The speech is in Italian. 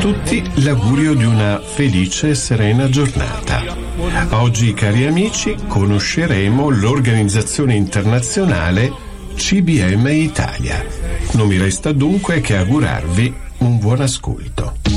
tutti l'augurio di una felice e serena giornata. Oggi, cari amici, conosceremo l'organizzazione internazionale CBM Italia. Non mi resta dunque che augurarvi un buon ascolto.